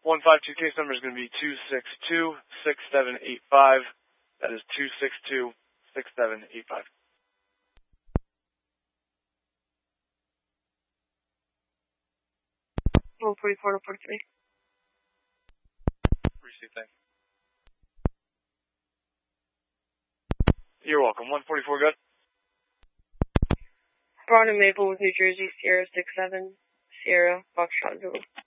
152 case number is going to be 262-6785. That is 262-6785. Well, 44 to 43. Receive, thanks. You're welcome. 144, good. Broad and Maple with New Jersey, Sierra 67, Sierra, Foxtrot Zulu.